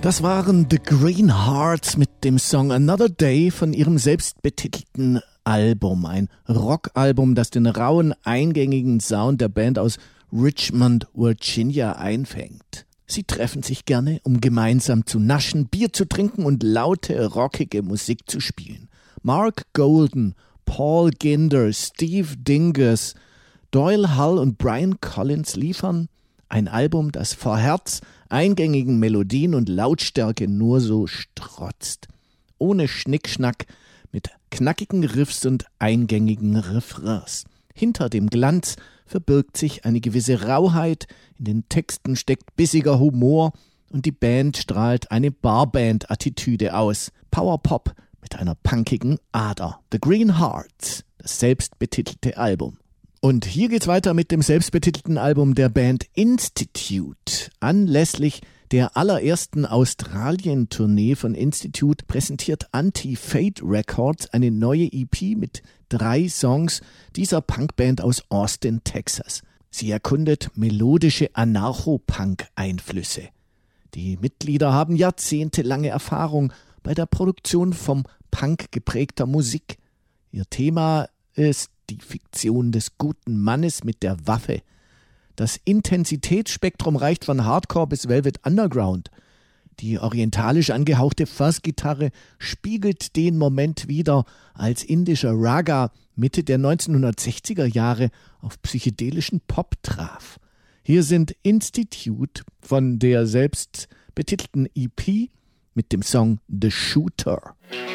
Das waren The Green Hearts mit dem Song Another Day von ihrem selbstbetitelten Album. Ein Rockalbum, das den rauen, eingängigen Sound der Band aus Richmond, Virginia einfängt. Sie treffen sich gerne, um gemeinsam zu naschen, Bier zu trinken und laute, rockige Musik zu spielen. Mark Golden, Paul Ginder, Steve Dingus, Doyle Hull und Brian Collins liefern ein Album, das vor Herz, eingängigen Melodien und Lautstärke nur so strotzt. Ohne Schnickschnack, mit knackigen Riffs und eingängigen Refrains. Hinter dem Glanz verbirgt sich eine gewisse Rauheit, in den Texten steckt bissiger Humor und die Band strahlt eine Barband-Attitüde aus. Powerpop mit einer punkigen Ader. The Green Hearts, das selbstbetitelte Album. Und hier geht's weiter mit dem selbstbetitelten Album der Band Institute. Anlässlich der allerersten Australien-Tournee von Institute präsentiert Anti-Fate Records eine neue EP mit 3 Songs dieser Punkband aus Austin, Texas. Sie erkundet melodische Anarcho-Punk-Einflüsse. Die Mitglieder haben jahrzehntelange Erfahrung bei der Produktion vom Punk geprägter Musik. Ihr Thema ist die Fiktion des guten Mannes mit der Waffe. Das Intensitätsspektrum reicht von Hardcore bis Velvet Underground. Die orientalisch angehauchte Fuzz-Gitarre spiegelt den Moment wider, als indischer Raga Mitte der 1960er Jahre auf psychedelischen Pop traf. Hier sind Institute von der selbst betitelten EP mit dem Song The Shooter.